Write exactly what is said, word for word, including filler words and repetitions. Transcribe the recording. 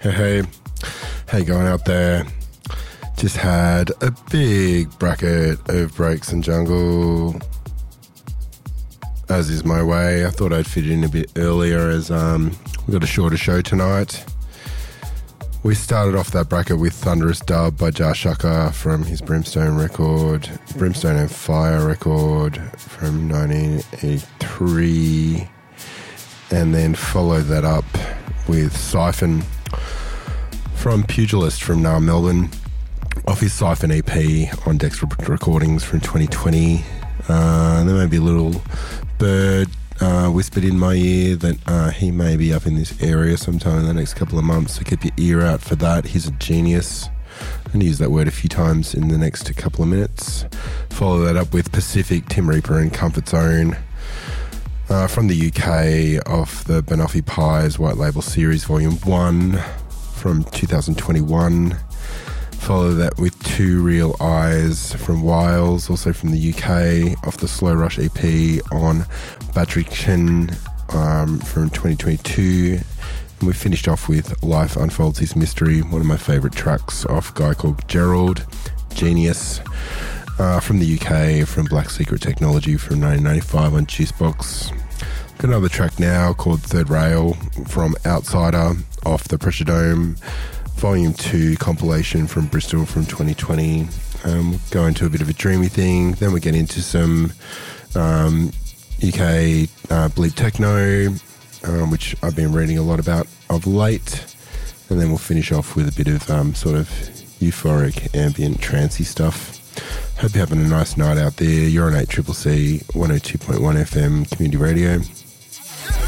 Hey, hey, how you going out there? Just had a big bracket of breaks and jungle, as is my way. I thought I'd fit in a bit earlier as um, we've got a shorter show tonight. We started off that bracket with Thunderous Dub by Jah Shaka from his Brimstone record, Brimstone and Fire record from nineteen eighty-three, and then followed that up with Siphon from Pugilist from Nah Melbourne, off his Siphon E P on Dex Recordings from twenty twenty. Uh, there may be a little bird uh, whispered in my ear that uh, he may be up in this area sometime in the next couple of months, so keep your ear out for that. He's a genius. I'm going to use that word a few times in the next couple of minutes. Follow that up with Pacific, Tim Reaper and Comfort Zone uh, from the U K, off the Banoffee Pies White Label Series Volume one from two thousand twenty-one. Follow that with Two Real Eyes from Wiles, also from the U K, off the Slow Rush E P on Battery Chin um, from twenty twenty-two. And we finished off with Life Unfolds His Mystery, one of my favourite tracks off a guy called Gerald, Genius, uh, from the U K, from Black Secret Technology from nineteen ninety-five on Juicebox. Got another track now called Third Rail from Outsider, off the Pressure Dome Volume two compilation from Bristol from twenty twenty. Um, we'll go into a bit of a dreamy thing, then we'll get into some um, U K uh, bleep techno, um, which I've been reading a lot about of late, and then we'll finish off with a bit of um, sort of euphoric ambient trancey stuff. Hope you're having a nice night out there. You're on eight C C C, one oh two point one F M Community Radio.